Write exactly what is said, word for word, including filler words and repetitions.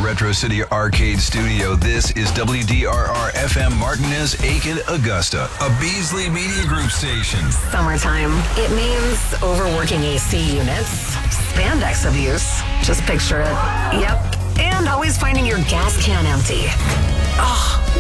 Retro City Arcade Studio. This is W D R R F M Martinez, Aiken, Augusta, a Beasley Media Group station. Summertime. It means overworking A C units, spandex abuse. Just picture it. Yep. And always finding your gas can empty. Ugh.